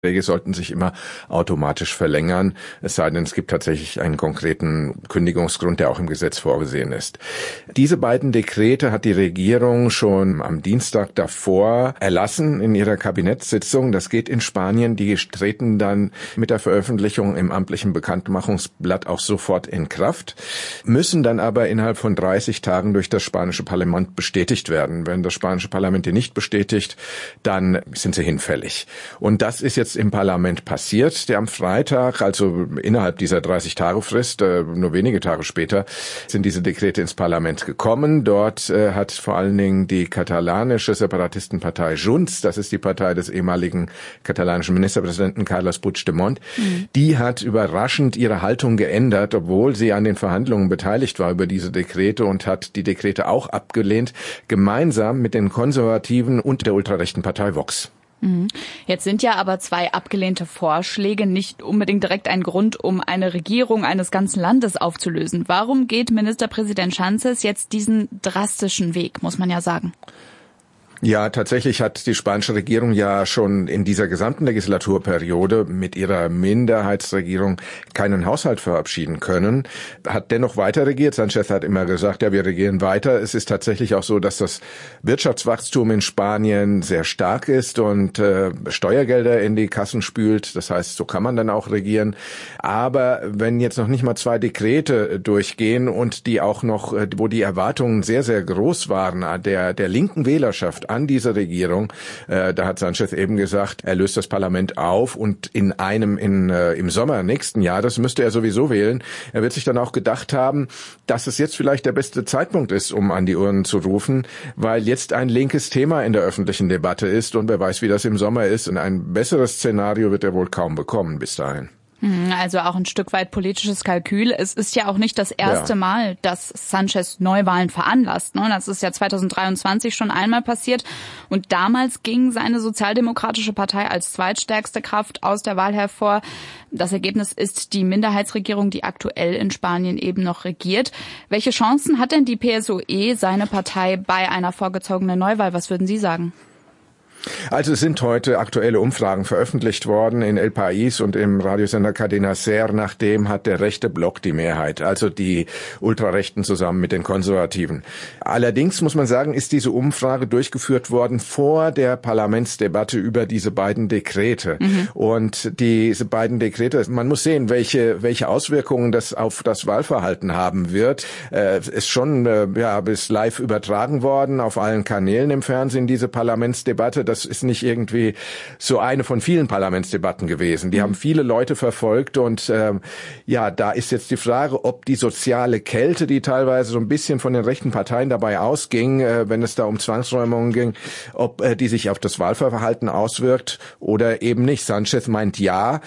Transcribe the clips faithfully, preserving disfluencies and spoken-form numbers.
Wege sollten sich immer automatisch verlängern, es sei denn, es gibt tatsächlich einen konkreten Kündigungsgrund, der auch im Gesetz vorgesehen ist. Diese beiden Dekrete hat die Regierung schon am Dienstag davor erlassen in ihrer Kabinettssitzung. Das geht in Spanien. Die treten dann mit der Veröffentlichung im amtlichen Bekanntmachungsblatt auch sofort in Kraft, müssen dann aber innerhalb von dreißig Tagen durch das spanische Parlament bestätigt werden. Wenn das spanische Parlament die nicht bestätigt, dann sind sie hinfällig. Und das ist jetzt im Parlament passiert, der am Freitag, also innerhalb dieser dreißig-Tage-Frist, nur wenige Tage später, sind diese Dekrete ins Parlament gekommen. Dort äh, hat vor allen Dingen die katalanische Separatistenpartei Junts, das ist die Partei des ehemaligen katalanischen Ministerpräsidenten Carles Puigdemont, mhm. die hat überraschend ihre Haltung geändert, obwohl sie an den Verhandlungen beteiligt war über diese Dekrete und hat die Dekrete auch abgelehnt, gemeinsam mit den Konservativen und der ultrarechten Partei Vox. Jetzt sind ja aber zwei abgelehnte Vorschläge nicht unbedingt direkt ein Grund, um eine Regierung eines ganzen Landes aufzulösen. Warum geht Ministerpräsident Sánchez jetzt diesen drastischen Weg, muss man ja sagen? Ja, tatsächlich hat die spanische Regierung ja schon in dieser gesamten Legislaturperiode mit ihrer Minderheitsregierung keinen Haushalt verabschieden können, hat dennoch weiter regiert. Sánchez hat immer gesagt, ja, wir regieren weiter. Es ist tatsächlich auch so, dass das Wirtschaftswachstum in Spanien sehr stark ist und äh, Steuergelder in die Kassen spült. Das heißt, so kann man dann auch regieren. Aber wenn jetzt noch nicht mal zwei Dekrete durchgehen und die auch noch, wo die Erwartungen sehr, sehr groß waren, der, der linken Wählerschaft an diese Regierung. Äh, da hat Sánchez eben gesagt, er löst das Parlament auf und in einem in äh, im Sommer nächsten Jahr, das müsste er sowieso wählen. Er wird sich dann auch gedacht haben, dass es jetzt vielleicht der beste Zeitpunkt ist, um an die Urnen zu rufen, weil jetzt ein linkes Thema in der öffentlichen Debatte ist und wer weiß, wie das im Sommer ist. Und ein besseres Szenario wird er wohl kaum bekommen bis dahin. Also auch ein Stück weit politisches Kalkül. Es ist ja auch nicht das erste ja. Mal, dass Sánchez Neuwahlen veranlasst. Das ist ja zweitausenddreiundzwanzig schon einmal passiert. Und damals ging seine sozialdemokratische Partei als zweitstärkste Kraft aus der Wahl hervor. Das Ergebnis ist die Minderheitsregierung, die aktuell in Spanien eben noch regiert. Welche Chancen hat denn die P S O E, seine Partei, bei einer vorgezogenen Neuwahl? Was würden Sie sagen? Also es sind heute aktuelle Umfragen veröffentlicht worden in El País und im Radiosender Cadena Ser. Nachdem hat der rechte Block die Mehrheit, also die Ultrarechten zusammen mit den Konservativen. Allerdings muss man sagen, ist diese Umfrage durchgeführt worden vor der Parlamentsdebatte über diese beiden Dekrete. Mhm. Und diese beiden Dekrete, man muss sehen, welche welche Auswirkungen das auf das Wahlverhalten haben wird. Äh, ist schon äh, ja bis live übertragen worden auf allen Kanälen im Fernsehen, diese Parlamentsdebatte. Das ist nicht irgendwie so eine von vielen Parlamentsdebatten gewesen. Die mhm. haben viele Leute verfolgt und ähm, ja, da ist jetzt die Frage, ob die soziale Kälte, die teilweise so ein bisschen von den rechten Parteien dabei ausging, äh, wenn es da um Zwangsräumungen ging, ob äh, die sich auf das Wahlverhalten auswirkt oder eben nicht. Sánchez meint ja.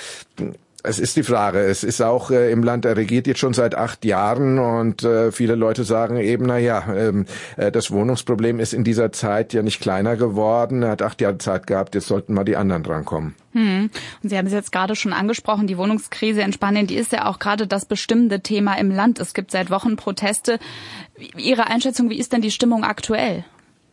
Es ist die Frage. Es ist auch äh, im Land, er regiert jetzt schon seit acht Jahren und äh, viele Leute sagen eben, na ja, ähm, äh, das Wohnungsproblem ist in dieser Zeit ja nicht kleiner geworden. Er hat acht Jahre Zeit gehabt, jetzt sollten mal die anderen drankommen. Hm. Und Sie haben es jetzt gerade schon angesprochen, die Wohnungskrise in Spanien, die ist ja auch gerade das bestimmende Thema im Land. Es gibt seit Wochen Proteste. Ihre Einschätzung, wie ist denn die Stimmung aktuell?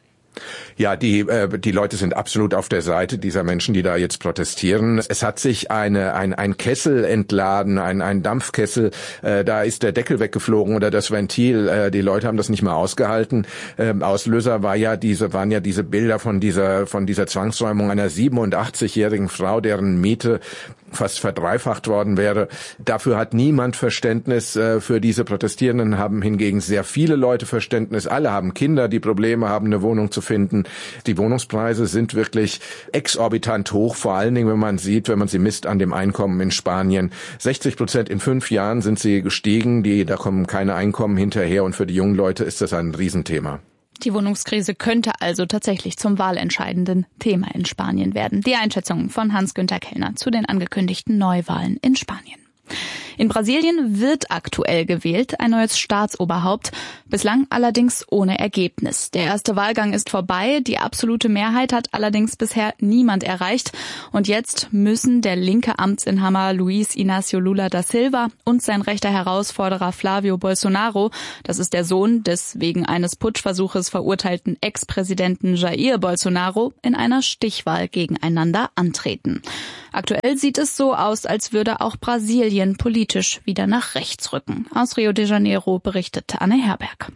Ja, die äh, die Leute sind absolut auf der Seite dieser Menschen, die da jetzt protestieren. Es hat sich eine ein ein Kessel entladen, ein ein Dampfkessel. Äh, da ist der Deckel weggeflogen oder das Ventil. Äh, die Leute haben das nicht mehr ausgehalten. Ähm, Auslöser war ja diese waren ja diese Bilder von dieser von dieser Zwangsräumung einer siebenundachtzigjährigen Frau, deren Miete fast verdreifacht worden wäre. Dafür hat niemand Verständnis. Äh, für diese Protestierenden haben hingegen sehr viele Leute Verständnis. Alle haben Kinder, die Probleme haben, eine Wohnung zu finden. Die Wohnungspreise sind wirklich exorbitant hoch, vor allen Dingen, wenn man sieht, wenn man sie misst an dem Einkommen in Spanien. sechzig Prozent in fünf Jahren sind sie gestiegen, die, da kommen keine Einkommen hinterher und für die jungen Leute ist das ein Riesenthema. Die Wohnungskrise könnte also tatsächlich zum wahlentscheidenden Thema in Spanien werden. Die Einschätzung von Hans-Günther Kellner zu den angekündigten Neuwahlen in Spanien. In Brasilien wird aktuell gewählt, ein neues Staatsoberhaupt, bislang allerdings ohne Ergebnis. Der erste Wahlgang ist vorbei, die absolute Mehrheit hat allerdings bisher niemand erreicht. Und jetzt müssen der linke Amtsinhaber Luiz Inácio Lula da Silva und sein rechter Herausforderer Flávio Bolsonaro, das ist der Sohn des wegen eines Putschversuches verurteilten Ex-Präsidenten Jair Bolsonaro, in einer Stichwahl gegeneinander antreten. Aktuell sieht es so aus, als würde auch Brasilien politisch wieder nach rechts rücken. Aus Rio de Janeiro berichtet Anne Herberg.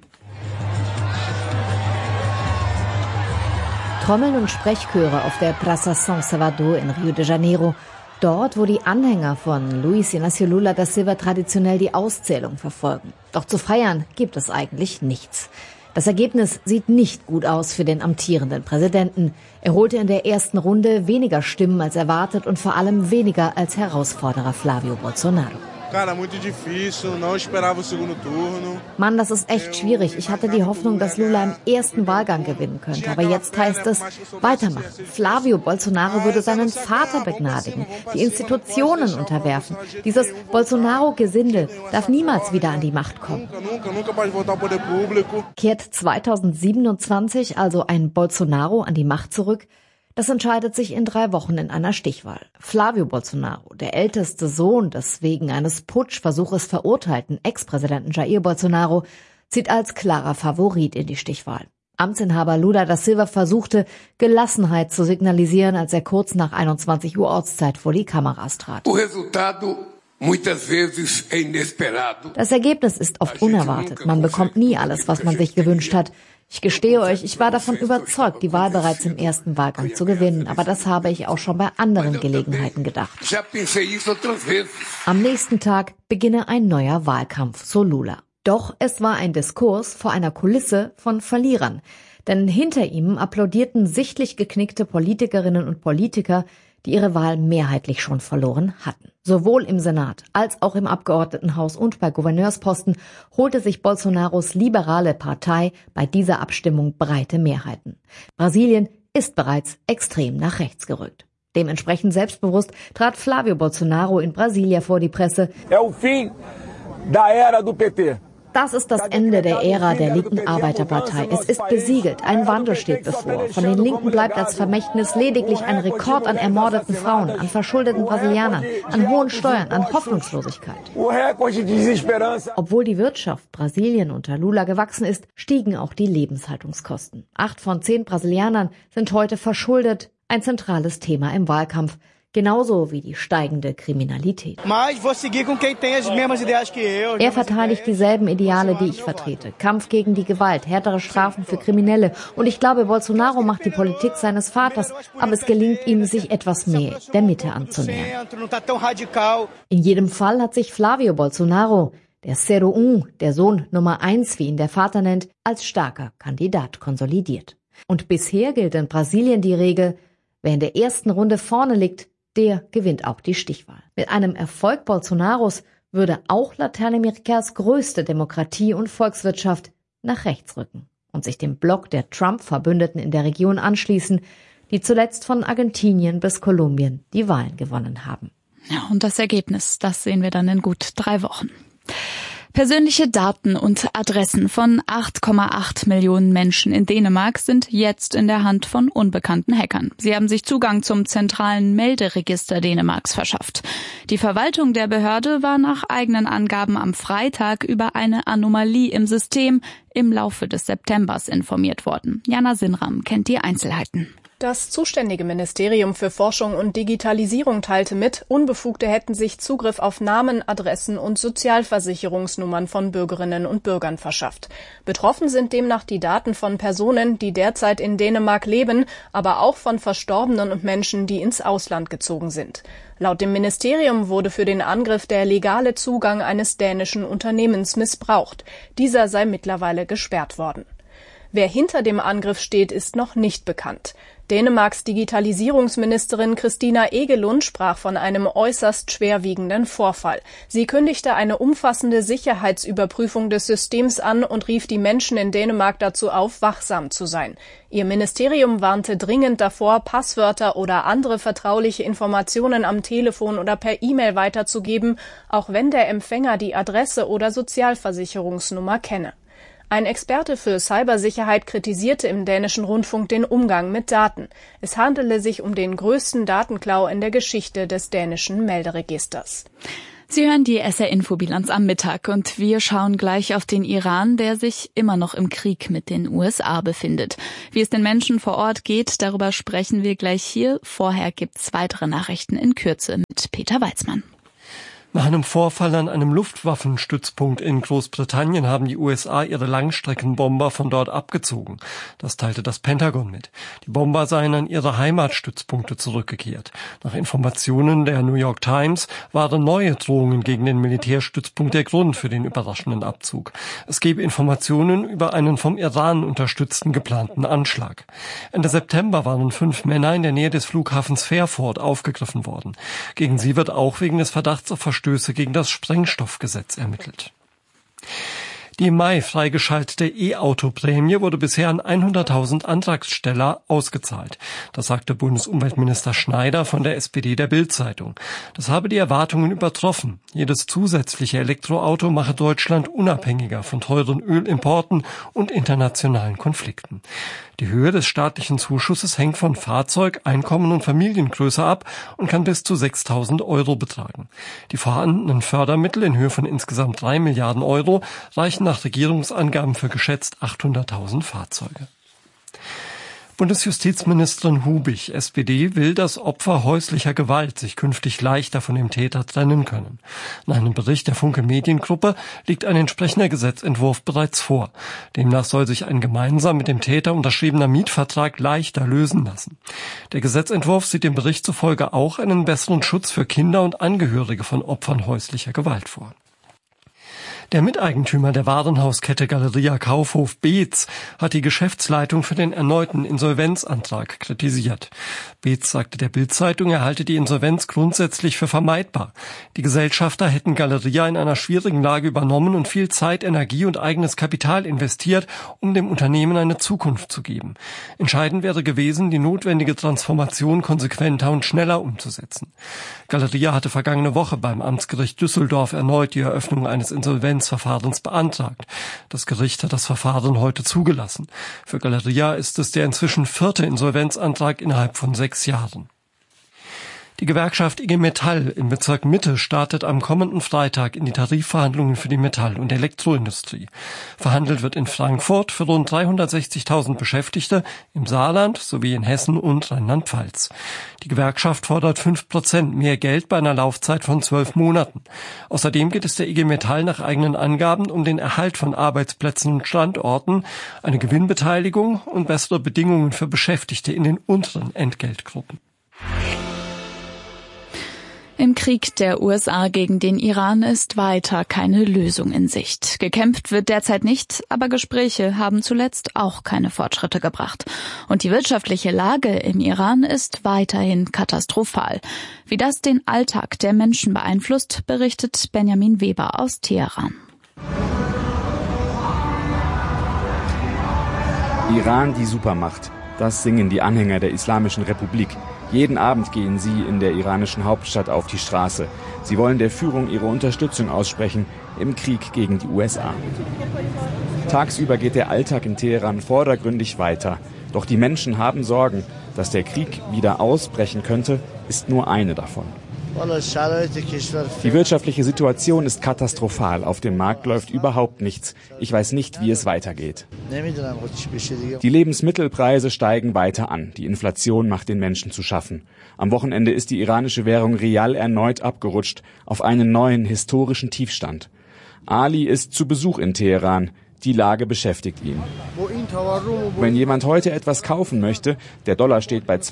Trommeln und Sprechchöre auf der Praça São Salvador in Rio de Janeiro. Dort, wo die Anhänger von Luiz Inácio Lula da Silva traditionell die Auszählung verfolgen. Doch zu feiern gibt es eigentlich nichts. Das Ergebnis sieht nicht gut aus für den amtierenden Präsidenten. Er holte in der ersten Runde weniger Stimmen als erwartet und vor allem weniger als Herausforderer Flávio Bolsonaro. Mann, das ist echt schwierig. Ich hatte die Hoffnung, dass Lula im ersten Wahlgang gewinnen könnte. Aber jetzt heißt es, weitermachen. Flávio Bolsonaro würde seinen Vater begnadigen, die Institutionen unterwerfen. Dieses Bolsonaro-Gesindel darf niemals wieder an die Macht kommen. Kehrt zweitausendsiebenundzwanzig also ein Bolsonaro an die Macht zurück? Das entscheidet sich in drei Wochen in einer Stichwahl. Flávio Bolsonaro, der älteste Sohn des wegen eines Putschversuches verurteilten Ex-Präsidenten Jair Bolsonaro, zieht als klarer Favorit in die Stichwahl. Amtsinhaber Lula da Silva versuchte, Gelassenheit zu signalisieren, als er kurz nach einundzwanzig Uhr Ortszeit vor die Kameras trat. Das Ergebnis ist oft unerwartet. Man bekommt nie alles, was man sich gewünscht hat. Ich gestehe euch, ich war davon überzeugt, die Wahl bereits im ersten Wahlgang zu gewinnen. Aber das habe ich auch schon bei anderen Gelegenheiten gedacht. Am nächsten Tag beginne ein neuer Wahlkampf, so Lula. Doch es war ein Diskurs vor einer Kulisse von Verlierern. Denn hinter ihm applaudierten sichtlich geknickte Politikerinnen und Politiker, die ihre Wahl mehrheitlich schon verloren hatten. Sowohl im Senat als auch im Abgeordnetenhaus und bei Gouverneursposten holte sich Bolsonaros liberale Partei bei dieser Abstimmung breite Mehrheiten. Brasilien ist bereits extrem nach rechts gerückt. Dementsprechend selbstbewusst trat Flávio Bolsonaro in Brasilia vor die Presse. É o fim da era do P T. Das ist das Ende der Ära der linken Arbeiterpartei. Es ist besiegelt. Ein Wandel steht bevor. Von den Linken bleibt als Vermächtnis lediglich ein Rekord an ermordeten Frauen, an verschuldeten Brasilianern, an hohen Steuern, an Hoffnungslosigkeit. Obwohl die Wirtschaft Brasilien unter Lula gewachsen ist, stiegen auch die Lebenshaltungskosten. Acht von zehn Brasilianern sind heute verschuldet. Ein zentrales Thema im Wahlkampf. Genauso wie die steigende Kriminalität. Er verteidigt dieselben Ideale, die ich vertrete. Kampf gegen die Gewalt, härtere Strafen für Kriminelle. Und ich glaube, Bolsonaro macht die Politik seines Vaters, aber es gelingt ihm, sich etwas mehr der Mitte anzunähern. In jedem Fall hat sich Flávio Bolsonaro, der Zero Um, der Sohn Nummer eins, wie ihn der Vater nennt, als starker Kandidat konsolidiert. Und bisher gilt in Brasilien die Regel, wer in der ersten Runde vorne liegt, der gewinnt auch die Stichwahl. Mit einem Erfolg Bolsonaros würde auch Lateinamerikas größte Demokratie und Volkswirtschaft nach rechts rücken und sich dem Block der Trump-Verbündeten in der Region anschließen, die zuletzt von Argentinien bis Kolumbien die Wahlen gewonnen haben. Ja, und das Ergebnis, das sehen wir dann in gut drei Wochen. Persönliche Daten und Adressen von acht Komma acht Millionen Menschen in Dänemark sind jetzt in der Hand von unbekannten Hackern. Sie haben sich Zugang zum zentralen Melderegister Dänemarks verschafft. Die Verwaltung der Behörde war nach eigenen Angaben am Freitag über eine Anomalie im System im Laufe des Septembers informiert worden. Jana Sinram kennt die Einzelheiten. Das zuständige Ministerium für Forschung und Digitalisierung teilte mit, Unbefugte hätten sich Zugriff auf Namen, Adressen und Sozialversicherungsnummern von Bürgerinnen und Bürgern verschafft. Betroffen sind demnach die Daten von Personen, die derzeit in Dänemark leben, aber auch von Verstorbenen und Menschen, die ins Ausland gezogen sind. Laut dem Ministerium wurde für den Angriff der legale Zugang eines dänischen Unternehmens missbraucht. Dieser sei mittlerweile gesperrt worden. Wer hinter dem Angriff steht, ist noch nicht bekannt. Dänemarks Digitalisierungsministerin Christina Egelund sprach von einem äußerst schwerwiegenden Vorfall. Sie kündigte eine umfassende Sicherheitsüberprüfung des Systems an und rief die Menschen in Dänemark dazu auf, wachsam zu sein. Ihr Ministerium warnte dringend davor, Passwörter oder andere vertrauliche Informationen am Telefon oder per E-Mail weiterzugeben, auch wenn der Empfänger die Adresse oder Sozialversicherungsnummer kenne. Ein Experte für Cybersicherheit kritisierte im dänischen Rundfunk den Umgang mit Daten. Es handele sich um den größten Datenklau in der Geschichte des dänischen Melderegisters. Sie hören die S R-Infobilanz am Mittag und wir schauen gleich auf den Iran, der sich immer noch im Krieg mit den U S A befindet. Wie es den Menschen vor Ort geht, darüber sprechen wir gleich hier. Vorher gibt's weitere Nachrichten in Kürze mit Peter Weizmann. Nach einem Vorfall an einem Luftwaffenstützpunkt in Großbritannien haben die U S A ihre Langstreckenbomber von dort abgezogen. Das teilte das Pentagon mit. Die Bomber seien an ihre Heimatstützpunkte zurückgekehrt. Nach Informationen der New York Times waren neue Drohungen gegen den Militärstützpunkt der Grund für den überraschenden Abzug. Es gebe Informationen über einen vom Iran unterstützten geplanten Anschlag. Ende September waren fünf Männer in der Nähe des Flughafens Fairford aufgegriffen worden. Gegen sie wird auch wegen des Verdachts auf Verstöße gegen das Sprengstoffgesetz ermittelt. Die im Mai freigeschaltete E-Auto-Prämie wurde bisher an hunderttausend Antragsteller ausgezahlt. Das sagte Bundesumweltminister Schneider von der S P D der Bild-Zeitung. Das habe die Erwartungen übertroffen. Jedes zusätzliche Elektroauto mache Deutschland unabhängiger von teuren Ölimporten und internationalen Konflikten. Die Höhe des staatlichen Zuschusses hängt von Fahrzeug, Einkommen und Familiengröße ab und kann bis zu sechstausend Euro betragen. Die vorhandenen Fördermittel in Höhe von insgesamt drei Milliarden Euro reichen nach Regierungsangaben für geschätzt achthunderttausend Fahrzeuge. Bundesjustizministerin Hubig, S P D, will, dass Opfer häuslicher Gewalt sich künftig leichter von dem Täter trennen können. Nach einem Bericht der Funke Mediengruppe liegt ein entsprechender Gesetzentwurf bereits vor. Demnach soll sich ein gemeinsam mit dem Täter unterschriebener Mietvertrag leichter lösen lassen. Der Gesetzentwurf sieht dem Bericht zufolge auch einen besseren Schutz für Kinder und Angehörige von Opfern häuslicher Gewalt vor. Der Miteigentümer der Warenhauskette Galeria Kaufhof Beetz hat die Geschäftsleitung für den erneuten Insolvenzantrag kritisiert. Beetz sagte der Bild-Zeitung, er halte die Insolvenz grundsätzlich für vermeidbar. Die Gesellschafter hätten Galeria in einer schwierigen Lage übernommen und viel Zeit, Energie und eigenes Kapital investiert, um dem Unternehmen eine Zukunft zu geben. Entscheidend wäre gewesen, die notwendige Transformation konsequenter und schneller umzusetzen. Galeria hatte vergangene Woche beim Amtsgericht Düsseldorf erneut die Eröffnung eines Insolvenzverfahrens beantragt. Das Gericht hat das Verfahren heute zugelassen. Für Galeria ist es der inzwischen vierte Insolvenzantrag innerhalb von sechs Jahren. Die Gewerkschaft I G Metall im Bezirk Mitte startet am kommenden Freitag in die Tarifverhandlungen für die Metall- und Elektroindustrie. Verhandelt wird in Frankfurt für rund dreihundertsechzigtausend Beschäftigte im Saarland sowie in Hessen und Rheinland-Pfalz. Die Gewerkschaft fordert fünf Prozent mehr Geld bei einer Laufzeit von zwölf Monaten. Außerdem geht es der I G Metall nach eigenen Angaben um den Erhalt von Arbeitsplätzen und Standorten, eine Gewinnbeteiligung und bessere Bedingungen für Beschäftigte in den unteren Entgeltgruppen. Im Krieg der U S A gegen den Iran ist weiter keine Lösung in Sicht. Gekämpft wird derzeit nicht, aber Gespräche haben zuletzt auch keine Fortschritte gebracht. Und die wirtschaftliche Lage im Iran ist weiterhin katastrophal. Wie das den Alltag der Menschen beeinflusst, berichtet Benjamin Weber aus Teheran. Iran, die Supermacht. Das singen die Anhänger der Islamischen Republik. Jeden Abend gehen sie in der iranischen Hauptstadt auf die Straße. Sie wollen der Führung ihre Unterstützung aussprechen im Krieg gegen die U S A. Tagsüber geht der Alltag in Teheran vordergründig weiter. Doch die Menschen haben Sorgen. Dass der Krieg wieder ausbrechen könnte, ist nur eine davon. Die wirtschaftliche Situation ist katastrophal. Auf dem Markt läuft überhaupt nichts. Ich weiß nicht, wie es weitergeht. Die Lebensmittelpreise steigen weiter an. Die Inflation macht den Menschen zu schaffen. Am Wochenende ist die iranische Währung Rial erneut abgerutscht auf einen neuen historischen Tiefstand. Ali ist zu Besuch in Teheran. Die Lage beschäftigt ihn. Wenn jemand heute etwas kaufen möchte, der Dollar steht bei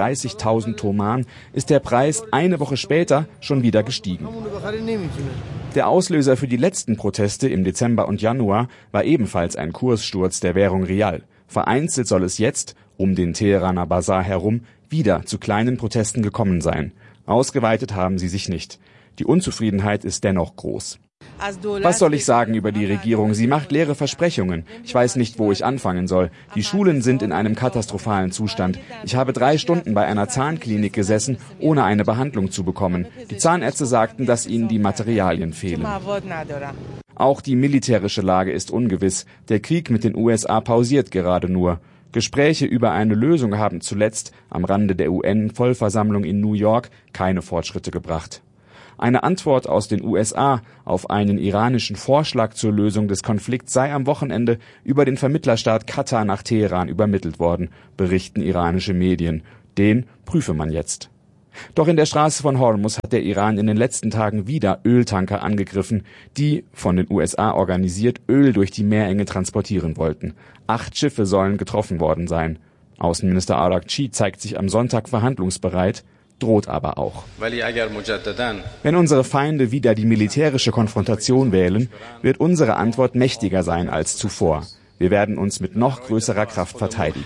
zweihundertdreißigtausend Toman, ist der Preis eine Woche später schon wieder gestiegen. Der Auslöser für die letzten Proteste im Dezember und Januar war ebenfalls ein Kurssturz der Währung Rial. Vereinzelt soll es jetzt, um den Teheraner Basar herum, wieder zu kleinen Protesten gekommen sein. Ausgeweitet haben sie sich nicht. Die Unzufriedenheit ist dennoch groß. Was soll ich sagen über die Regierung? Sie macht leere Versprechungen. Ich weiß nicht, wo ich anfangen soll. Die Schulen sind in einem katastrophalen Zustand. Ich habe drei Stunden bei einer Zahnklinik gesessen, ohne eine Behandlung zu bekommen. Die Zahnärzte sagten, dass ihnen die Materialien fehlen. Auch die militärische Lage ist ungewiss. Der Krieg mit den U S A pausiert gerade nur. Gespräche über eine Lösung haben zuletzt am Rande der U N-Vollversammlung in New York keine Fortschritte gebracht. Eine Antwort aus den U S A auf einen iranischen Vorschlag zur Lösung des Konflikts sei am Wochenende über den Vermittlerstaat Katar nach Teheran übermittelt worden, berichten iranische Medien. Den prüfe man jetzt. Doch in der Straße von Hormuz hat der Iran in den letzten Tagen wieder Öltanker angegriffen, die, von den U S A organisiert, Öl durch die Meerenge transportieren wollten. Acht Schiffe sollen getroffen worden sein. Außenminister Araghchi zeigt sich am Sonntag verhandlungsbereit, droht aber auch. Wenn unsere Feinde wieder die militärische Konfrontation wählen, wird unsere Antwort mächtiger sein als zuvor. Wir werden uns mit noch größerer Kraft verteidigen.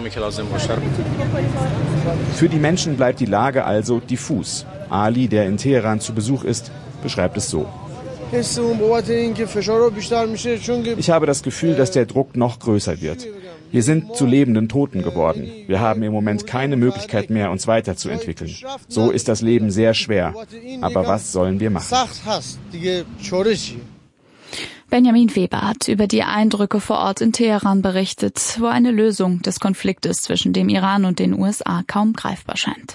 Für die Menschen bleibt die Lage also diffus. Ali, der in Teheran zu Besuch ist, beschreibt es so. Ich habe das Gefühl, dass der Druck noch größer wird. Wir sind zu lebenden Toten geworden. Wir haben im Moment keine Möglichkeit mehr, uns weiterzuentwickeln. So ist das Leben sehr schwer. Aber was sollen wir machen? Benjamin Weber hat über die Eindrücke vor Ort in Teheran berichtet, wo eine Lösung des Konfliktes zwischen dem Iran und den U S A kaum greifbar scheint.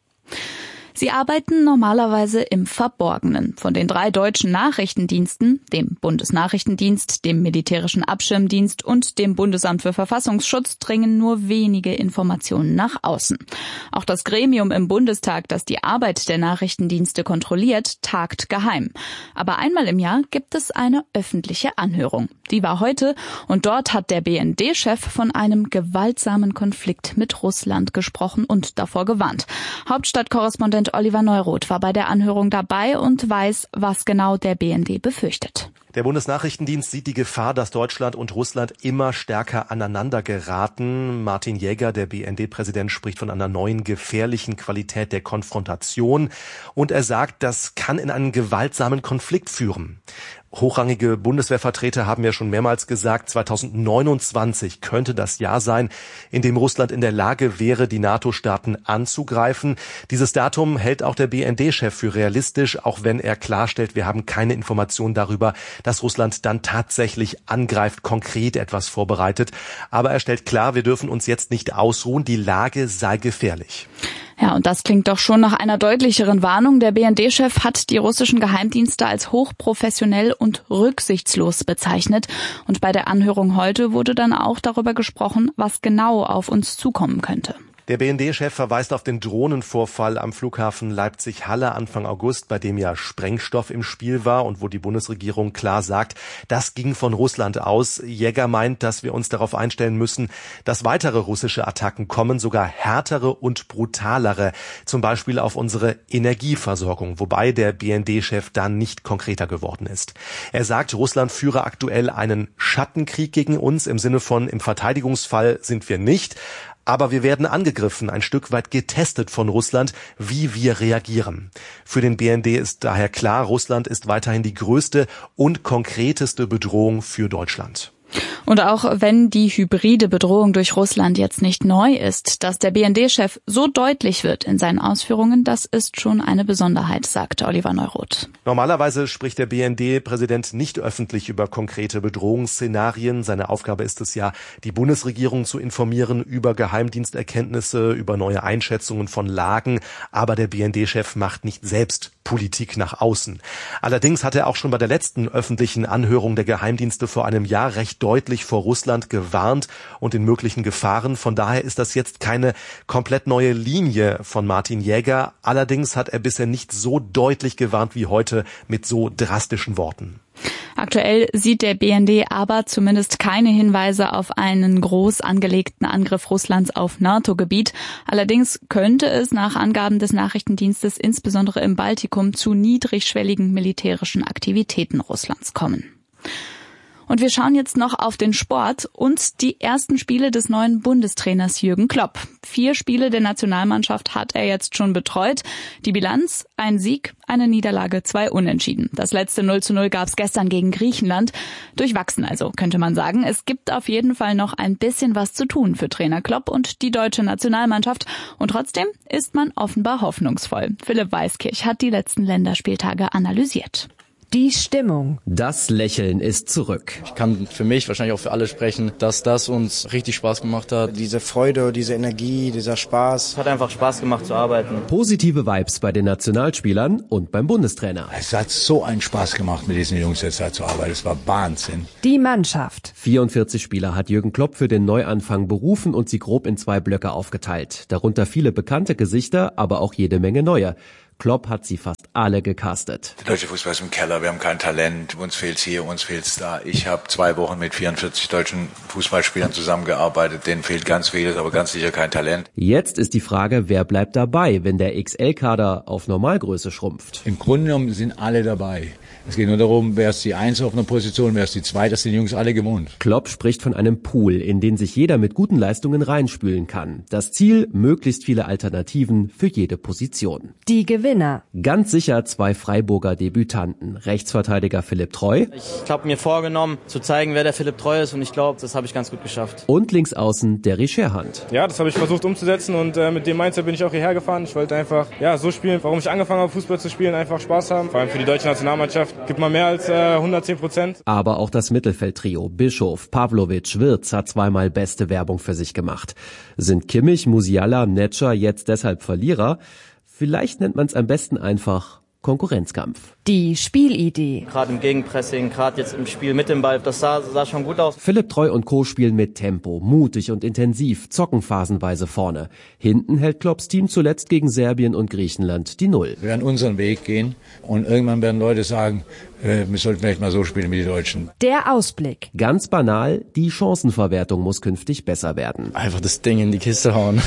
Sie arbeiten normalerweise im Verborgenen. Von den drei deutschen Nachrichtendiensten, dem Bundesnachrichtendienst, dem Militärischen Abschirmdienst und dem Bundesamt für Verfassungsschutz, dringen nur wenige Informationen nach außen. Auch das Gremium im Bundestag, das die Arbeit der Nachrichtendienste kontrolliert, tagt geheim. Aber einmal im Jahr gibt es eine öffentliche Anhörung. Die war heute und dort hat der B N D-Chef von einem gewaltsamen Konflikt mit Russland gesprochen und davor gewarnt. Hauptstadtkorrespondent Oliver Neuroth war bei der Anhörung dabei und weiß, was genau der B N D befürchtet. Der Bundesnachrichtendienst sieht die Gefahr, dass Deutschland und Russland immer stärker aneinander geraten. Martin Jäger, der B N D-Präsident, spricht von einer neuen gefährlichen Qualität der Konfrontation. Und er sagt, das kann in einen gewaltsamen Konflikt führen. Hochrangige Bundeswehrvertreter haben ja schon mehrmals gesagt, zweitausendneunundzwanzig könnte das Jahr sein, in dem Russland in der Lage wäre, die NATO-Staaten anzugreifen. Dieses Datum hält auch der B N D-Chef für realistisch, auch wenn er klarstellt, wir haben keine Informationen darüber, dass Russland dann tatsächlich angreift, konkret etwas vorbereitet. Aber er stellt klar, wir dürfen uns jetzt nicht ausruhen, die Lage sei gefährlich. Ja, und das klingt doch schon nach einer deutlicheren Warnung. Der B N D-Chef hat die russischen Geheimdienste als hochprofessionell und rücksichtslos bezeichnet. Und bei der Anhörung heute wurde dann auch darüber gesprochen, was genau auf uns zukommen könnte. Der B N D-Chef verweist auf den Drohnenvorfall am Flughafen Leipzig-Halle Anfang August, bei dem ja Sprengstoff im Spiel war und wo die Bundesregierung klar sagt, das ging von Russland aus. Jäger meint, dass wir uns darauf einstellen müssen, dass weitere russische Attacken kommen, sogar härtere und brutalere, zum Beispiel auf unsere Energieversorgung, wobei der B N D-Chef dann nicht konkreter geworden ist. Er sagt, Russland führe aktuell einen Schattenkrieg gegen uns, im Sinne von, im Verteidigungsfall sind wir nicht, aber wir werden angegriffen, ein Stück weit getestet von Russland, wie wir reagieren. Für den B N D ist daher klar, Russland ist weiterhin die größte und konkreteste Bedrohung für Deutschland. Und auch wenn die hybride Bedrohung durch Russland jetzt nicht neu ist, dass der B N D-Chef so deutlich wird in seinen Ausführungen, das ist schon eine Besonderheit, sagt Oliver Neuroth. Normalerweise spricht der B N D-Präsident nicht öffentlich über konkrete Bedrohungsszenarien. Seine Aufgabe ist es ja, die Bundesregierung zu informieren über Geheimdiensterkenntnisse, über neue Einschätzungen von Lagen. Aber der B N D-Chef macht nicht selbst Politik nach außen. Allerdings hat er auch schon bei der letzten öffentlichen Anhörung der Geheimdienste vor einem Jahr recht deutlich vor Russland gewarnt und den möglichen Gefahren. Von daher ist das jetzt keine komplett neue Linie von Martin Jäger. Allerdings hat er bisher nicht so deutlich gewarnt wie heute mit so drastischen Worten. Aktuell sieht der B N D aber zumindest keine Hinweise auf einen groß angelegten Angriff Russlands auf NATO-Gebiet. Allerdings könnte es nach Angaben des Nachrichtendienstes insbesondere im Baltikum zu niedrigschwelligen militärischen Aktivitäten Russlands kommen. Und wir schauen jetzt noch auf den Sport und die ersten Spiele des neuen Bundestrainers Jürgen Klopp. Vier Spiele der Nationalmannschaft hat er jetzt schon betreut. Die Bilanz: ein Sieg, eine Niederlage, zwei Unentschieden. Das letzte null zu null gab es gestern gegen Griechenland. Durchwachsen also, könnte man sagen. Es gibt auf jeden Fall noch ein bisschen was zu tun für Trainer Klopp und die deutsche Nationalmannschaft. Und trotzdem ist man offenbar hoffnungsvoll. Philipp Weiskirch hat die letzten Länderspieltage analysiert. Die Stimmung. Das Lächeln ist zurück. Ich kann für mich, wahrscheinlich auch für alle sprechen, dass das uns richtig Spaß gemacht hat. Diese Freude, diese Energie, dieser Spaß. Es hat einfach Spaß gemacht zu arbeiten. Positive Vibes bei den Nationalspielern und beim Bundestrainer. Es hat so einen Spaß gemacht, mit diesen Jungs jetzt zu arbeiten. Es war Wahnsinn. Die Mannschaft. vierundvierzig Spieler hat Jürgen Klopp für den Neuanfang berufen und sie grob in zwei Blöcke aufgeteilt. Darunter viele bekannte Gesichter, aber auch jede Menge neue. Klopp hat sie fast alle gecastet. Der deutsche Fußball ist im Keller, wir haben kein Talent, uns fehlt's hier, uns fehlt's da. Ich habe zwei Wochen mit vierundvierzig deutschen Fußballspielern zusammengearbeitet, denen fehlt ganz vieles, aber ganz sicher kein Talent. Jetzt ist die Frage, wer bleibt dabei, wenn der X L-Kader auf Normalgröße schrumpft? Im Grunde genommen sind alle dabei. Es geht nur darum, wer ist die Eins auf einer Position, wer ist die Zwei, das sind die Jungs alle gewohnt. Klopp spricht von einem Pool, in den sich jeder mit guten Leistungen reinspülen kann. Das Ziel, möglichst viele Alternativen für jede Position. Die Gewinner. Ganz sicher zwei Freiburger Debütanten. Rechtsverteidiger Philipp Treu. Ich habe mir vorgenommen, zu zeigen, wer der Philipp Treu ist und ich glaube, das habe ich ganz gut geschafft. Und linksaußen der Scherhand. Ja, das habe ich versucht umzusetzen und äh, mit dem Mindset bin ich auch hierher gefahren. Ich wollte einfach ja so spielen, warum ich angefangen habe, Fußball zu spielen, einfach Spaß haben. Vor allem für die deutsche Nationalmannschaft gibt man mehr als äh, hundertzehn Prozent. Aber auch das Mittelfeldtrio Bischof, Pavlovic, Wirtz hat zweimal beste Werbung für sich gemacht. Sind Kimmich, Musiala, Netscher jetzt deshalb Verlierer? Vielleicht nennt man es am besten einfach Konkurrenzkampf. Die Spielidee. Gerade im Gegenpressing, gerade jetzt im Spiel mit dem Ball, das sah, sah schon gut aus. Philipp Treu und Co. spielen mit Tempo, mutig und intensiv, zocken phasenweise vorne. Hinten hält Klopps Team zuletzt gegen Serbien und Griechenland die Null. Wir werden unseren Weg gehen und irgendwann werden Leute sagen, äh, wir sollten vielleicht mal so spielen wie die Deutschen. Der Ausblick. Ganz banal, die Chancenverwertung muss künftig besser werden. Einfach das Ding in die Kiste hauen.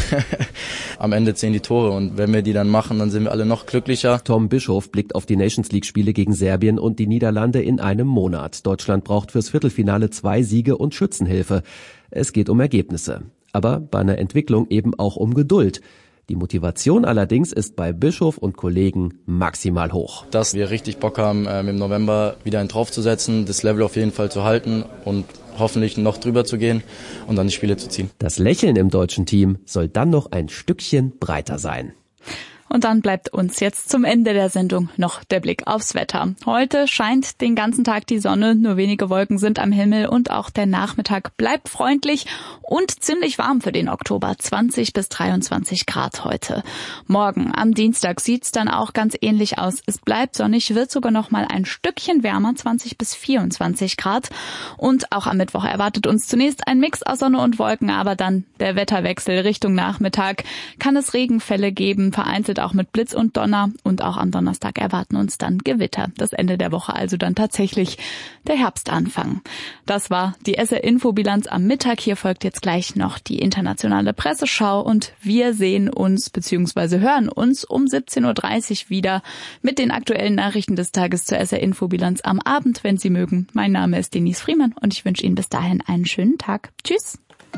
Am Ende zählen die Tore und wenn wir die dann machen, dann sind wir alle noch glücklicher. Tom Bischof blickt auf die Nations League Spiele gegen Serbien und die Niederlande in einem Monat. Deutschland braucht fürs Viertelfinale zwei Siege und Schützenhilfe. Es geht um Ergebnisse. Aber bei einer Entwicklung eben auch um Geduld. Die Motivation allerdings ist bei Bischof und Kollegen maximal hoch. Dass wir richtig Bock haben, im November wieder einen draufzusetzen, das Level auf jeden Fall zu halten und hoffentlich noch drüber zu gehen und dann die Spiele zu ziehen. Das Lächeln im deutschen Team soll dann noch ein Stückchen breiter sein. Und dann bleibt uns jetzt zum Ende der Sendung noch der Blick aufs Wetter. Heute scheint den ganzen Tag die Sonne, nur wenige Wolken sind am Himmel und auch der Nachmittag bleibt freundlich und ziemlich warm für den Oktober. zwanzig bis dreiundzwanzig Grad heute. Morgen am Dienstag sieht's dann auch ganz ähnlich aus. Es bleibt sonnig, wird sogar noch mal ein Stückchen wärmer, zwanzig bis vierundzwanzig Grad. Und auch am Mittwoch erwartet uns zunächst ein Mix aus Sonne und Wolken, aber dann der Wetterwechsel Richtung Nachmittag. Kann es Regenfälle geben, vereinzelt auch mit Blitz und Donner und auch am Donnerstag erwarten uns dann Gewitter. Das Ende der Woche also dann tatsächlich der Herbstanfang. Das war die S R-Infobilanz am Mittag. Hier folgt jetzt gleich noch die internationale Presseschau und wir sehen uns bzw. hören uns um siebzehn Uhr dreißig wieder mit den aktuellen Nachrichten des Tages zur S R-Infobilanz am Abend, wenn Sie mögen. Mein Name ist Denise Friemann und ich wünsche Ihnen bis dahin einen schönen Tag. Tschüss.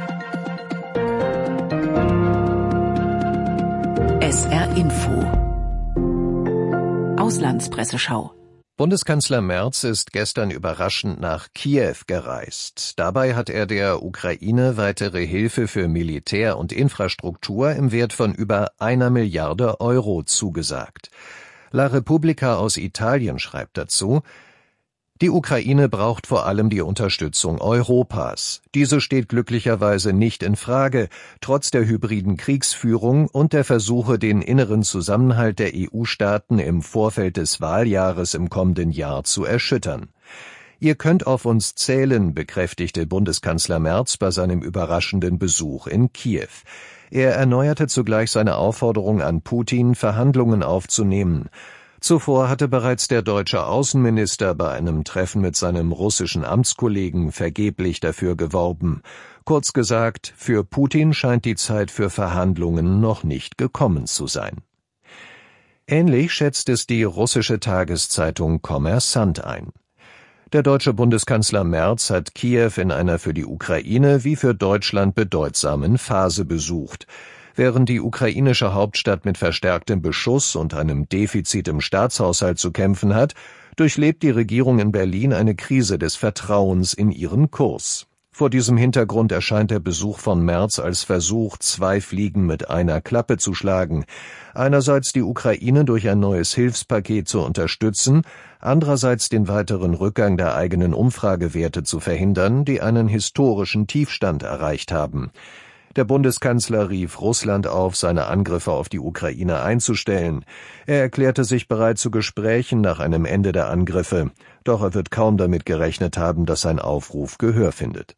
S R Info Auslandspresseschau. Bundeskanzler Merz ist gestern überraschend nach Kiew gereist. Dabei hat er der Ukraine weitere Hilfe für Militär und Infrastruktur im Wert von über einer Milliarde Euro zugesagt. La Repubblica aus Italien schreibt dazu: Die Ukraine braucht vor allem die Unterstützung Europas. Diese steht glücklicherweise nicht in Frage, trotz der hybriden Kriegsführung und der Versuche, den inneren Zusammenhalt der E U-Staaten im Vorfeld des Wahljahres im kommenden Jahr zu erschüttern. Ihr könnt auf uns zählen, bekräftigte Bundeskanzler Merz bei seinem überraschenden Besuch in Kiew. Er erneuerte zugleich seine Aufforderung an Putin, Verhandlungen aufzunehmen. Zuvor hatte bereits der deutsche Außenminister bei einem Treffen mit seinem russischen Amtskollegen vergeblich dafür geworben. Kurz gesagt, für Putin scheint die Zeit für Verhandlungen noch nicht gekommen zu sein. Ähnlich schätzt es die russische Tageszeitung Kommersant ein. Der deutsche Bundeskanzler Merz hat Kiew in einer für die Ukraine wie für Deutschland bedeutsamen Phase besucht. Während die ukrainische Hauptstadt mit verstärktem Beschuss und einem Defizit im Staatshaushalt zu kämpfen hat, durchlebt die Regierung in Berlin eine Krise des Vertrauens in ihren Kurs. Vor diesem Hintergrund erscheint der Besuch von Merz als Versuch, zwei Fliegen mit einer Klappe zu schlagen. Einerseits die Ukraine durch ein neues Hilfspaket zu unterstützen, andererseits den weiteren Rückgang der eigenen Umfragewerte zu verhindern, die einen historischen Tiefstand erreicht haben. Der Bundeskanzler rief Russland auf, seine Angriffe auf die Ukraine einzustellen. Er erklärte sich bereit zu Gesprächen nach einem Ende der Angriffe. Doch er wird kaum damit gerechnet haben, dass sein Aufruf Gehör findet.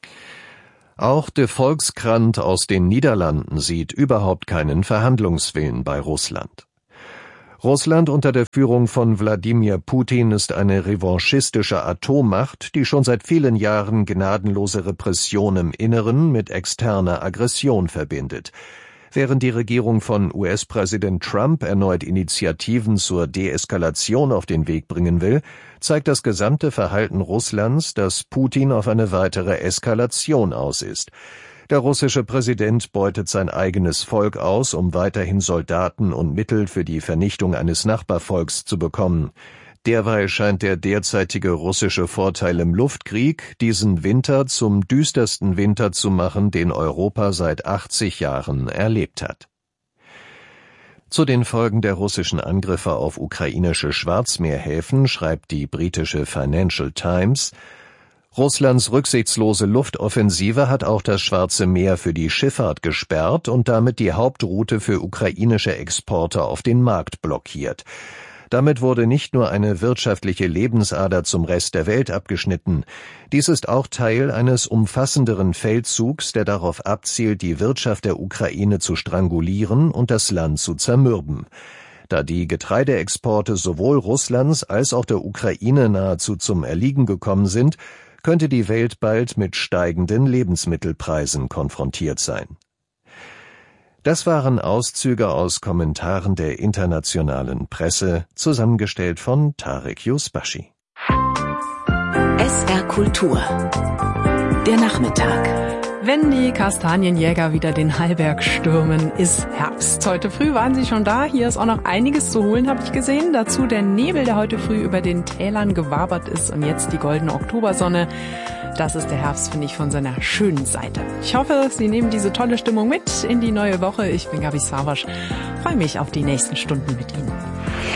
Auch de Volkskrant aus den Niederlanden sieht überhaupt keinen Verhandlungswillen bei Russland. Russland unter der Führung von Wladimir Putin ist eine revanchistische Atommacht, die schon seit vielen Jahren gnadenlose Repression im Inneren mit externer Aggression verbindet. Während die Regierung von U S-Präsident Trump erneut Initiativen zur Deeskalation auf den Weg bringen will, zeigt das gesamte Verhalten Russlands, dass Putin auf eine weitere Eskalation aus ist. Der russische Präsident beutet sein eigenes Volk aus, um weiterhin Soldaten und Mittel für die Vernichtung eines Nachbarvolks zu bekommen. Derweil scheint der derzeitige russische Vorteil im Luftkrieg, diesen Winter zum düstersten Winter zu machen, den Europa seit achtzig Jahren erlebt hat. Zu den Folgen der russischen Angriffe auf ukrainische Schwarzmeerhäfen schreibt die britische Financial Times: Russlands rücksichtslose Luftoffensive hat auch das Schwarze Meer für die Schifffahrt gesperrt und damit die Hauptroute für ukrainische Exporte auf den Markt blockiert. Damit wurde nicht nur eine wirtschaftliche Lebensader zum Rest der Welt abgeschnitten. Dies ist auch Teil eines umfassenderen Feldzugs, der darauf abzielt, die Wirtschaft der Ukraine zu strangulieren und das Land zu zermürben. Da die Getreideexporte sowohl Russlands als auch der Ukraine nahezu zum Erliegen gekommen sind, könnte die Welt bald mit steigenden Lebensmittelpreisen konfrontiert sein. Das waren Auszüge aus Kommentaren der internationalen Presse, zusammengestellt von Tarek Yusbashi. S R Kultur. Der Nachmittag. Wenn die Kastanienjäger wieder den Hallberg stürmen, ist Herbst. Heute früh waren sie schon da. Hier ist auch noch einiges zu holen, habe ich gesehen. Dazu der Nebel, der heute früh über den Tälern gewabert ist, und jetzt die goldene Oktobersonne. Das ist der Herbst, finde ich, von seiner schönen Seite. Ich hoffe, Sie nehmen diese tolle Stimmung mit in die neue Woche. Ich bin Gabi Savasch. Freue mich auf die nächsten Stunden mit Ihnen.